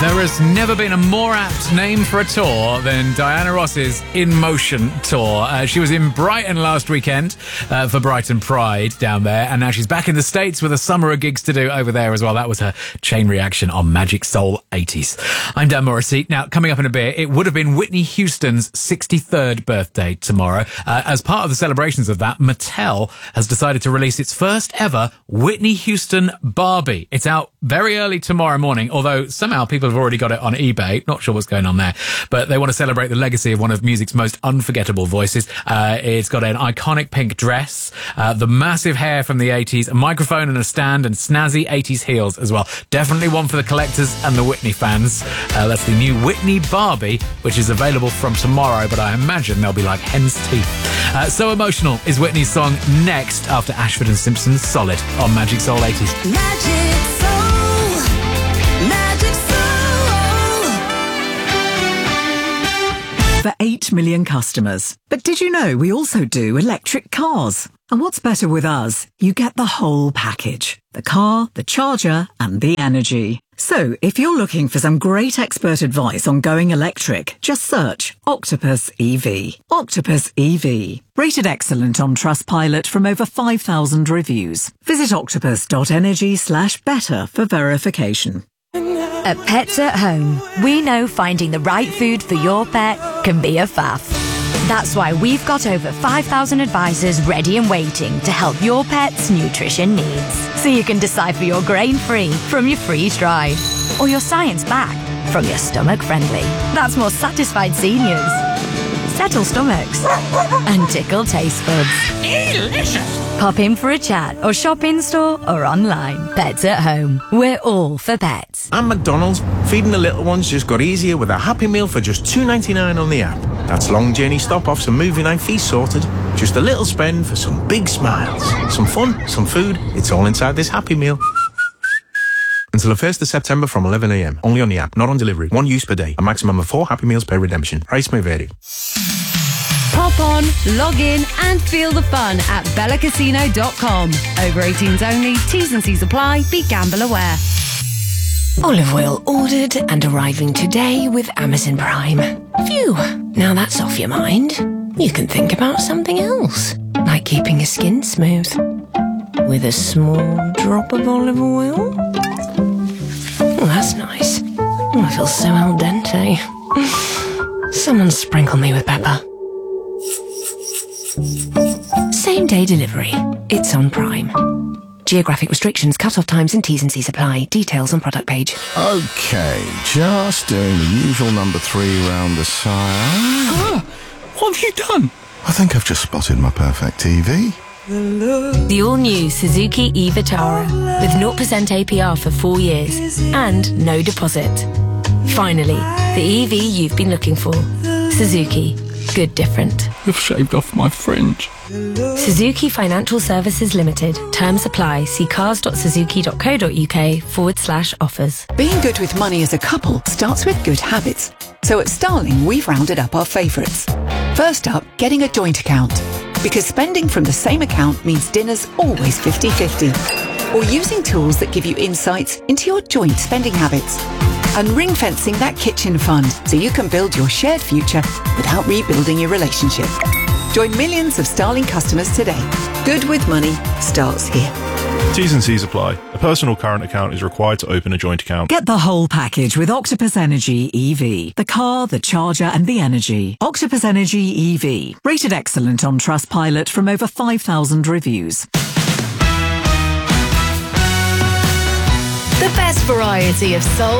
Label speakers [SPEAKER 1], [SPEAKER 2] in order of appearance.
[SPEAKER 1] There has never been a more apt name for a tour than Diana Ross's In Motion tour. She was in Brighton last weekend for Brighton Pride down there, and now she's back in the States with a summer of gigs to do over there as well. That was her chain reaction on Magic Soul 80s. I'm Dan Morrissey. Now, coming up in a bit, it would have been Whitney Houston's 63rd birthday tomorrow. As part of the celebrations of that, Mattel has decided to release its first ever Whitney Houston Barbie. It's out very early tomorrow morning, although somehow people have already got it on eBay. Not sure what's going on there, but they want to celebrate the legacy of one of music's most unforgettable voices. It's got an iconic pink dress, the massive hair from the 80s, a microphone and a stand, and snazzy 80s heels as well. Definitely one for the collectors and the Whitney fans. That's the new Whitney Barbie, which is available from tomorrow, but I imagine they'll be like hen's teeth. So Emotional is Whitney's song next after Ashford and Simpson's Solid on Magic Soul 80s.
[SPEAKER 2] Magic Soul, Magic Soul.
[SPEAKER 3] For 8 million customers. But did you know we also do electric cars? And what's better with us? You get the whole package. The car, the charger, and the energy. So, if you're looking for some great expert advice on going electric, just search Octopus EV. Octopus EV. Rated excellent on Trustpilot from over 5,000 reviews. Visit octopus.energy/better for verification.
[SPEAKER 4] At Pets at Home, we know finding the right food for your pet can be a faff. That's why we've got over 5,000 advisors ready and waiting to help your pet's nutrition needs. So you can decipher your grain-free from your freeze-dried, or your science-backed from your stomach-friendly. That's more satisfied seniors, settle stomachs, and tickle taste buds.
[SPEAKER 2] Delicious!
[SPEAKER 4] Pop in for a chat or shop in-store or online. Pets at Home. We're all for pets.
[SPEAKER 5] At McDonald's, feeding the little ones just got easier with a Happy Meal for just $2.99 on the app. That's long journey stop-offs and movie night feast sorted. Just a little spend for some big smiles. Some fun, some food. It's all inside this Happy Meal. Until the 1st of September from 11 a.m. Only on the app, not on delivery. One use per day. A maximum of 4 Happy Meals per redemption. Price may vary.
[SPEAKER 6] Pop on, log in and feel the fun at bellacasino.com. Over 18s only, T's and C's apply, be gamble aware.
[SPEAKER 7] Olive oil ordered and arriving today with Amazon Prime. Phew, now that's off your mind. You can think about something else, like keeping your skin smooth. With a small drop of olive oil. Oh, that's nice. Oh, I feel so al dente. Someone sprinkle me with pepper. Same day delivery. It's on Prime. Geographic restrictions, cut-off times and T's and C's apply. Details on product page.
[SPEAKER 8] Okay, just doing the usual number 3 round the sire.
[SPEAKER 1] What have you done?
[SPEAKER 8] I think I've just spotted my perfect TV.
[SPEAKER 4] The all-new Suzuki e-Vitara with 0% APR for 4 years and no deposit. Finally, the EV you've been looking for. Suzuki. Good different.
[SPEAKER 1] You've shaved off my fringe.
[SPEAKER 4] Suzuki Financial Services Limited. Terms apply. See cars.suzuki.co.uk/offers.
[SPEAKER 3] Being good with money as a couple starts with good habits. So at Starling, we've rounded up our favourites. First up, getting a joint account. Because spending from the same account means dinner's always 50-50. Or using tools that give you insights into your joint spending habits. And ring-fencing that kitchen fund so you can build your shared future without rebuilding your relationship. Join millions of Starling customers today. Good with money starts here.
[SPEAKER 9] T's and C's apply. A personal current account is required to open a joint account.
[SPEAKER 3] Get the whole package with Octopus Energy EV. The car, the charger and the energy. Octopus Energy EV. Rated excellent on Trustpilot from over 5,000 reviews.
[SPEAKER 6] The best variety of soul